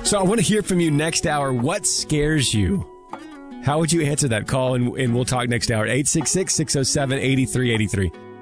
So I want to hear from you next hour. What scares you? How would you answer that call? And we'll talk next hour. 866-607-8383.